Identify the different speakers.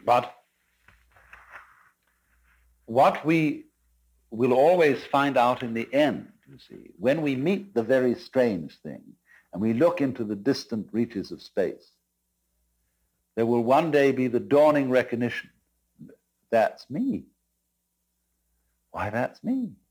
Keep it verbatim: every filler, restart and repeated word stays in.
Speaker 1: But what we will always find out in the end, you see, when we meet the very strange thing and we look into the distant reaches of space, there will one day be the dawning recognition, that's me. Why, that's me.